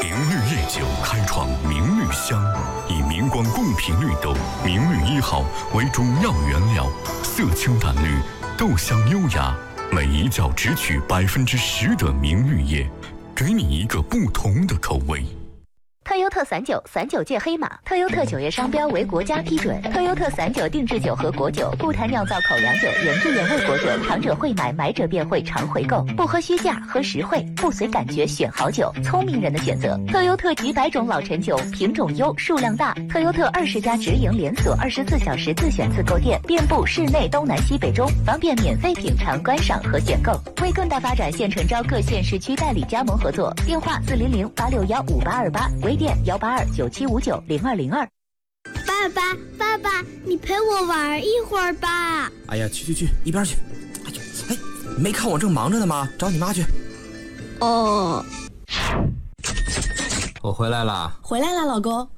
明绿夜酒开创明绿香，以明光贡品绿豆明绿1号为主要原料，色清淡绿，豆香优雅，每一角只取10%的明绿叶，给你一个不同的口味。 特优特散酒，散酒界黑马。特优特酒业商标为国家批准。特优特散酒定制酒和果酒，不谈酿造口粮酒，原汁原味果酒，尝者会买，买者便会常回购。不喝虚价，喝实惠，不随感觉选好酒，聪明人的选择。特优特几百种老陈酒，品种优，数量大。特优特20家直营连锁，24小时自选自购店，遍布市内东南西北中，方便免费品尝、观赏和选购。为更大发展，现诚招各县市区代理加盟合作，电话400-861-5828，微店182-9759-0202。 爸爸，你陪我玩一会儿吧。 哎呀，去，一边去。哎，没看我正忙着呢吗？找你妈去。 哦， 我回来了， 老公。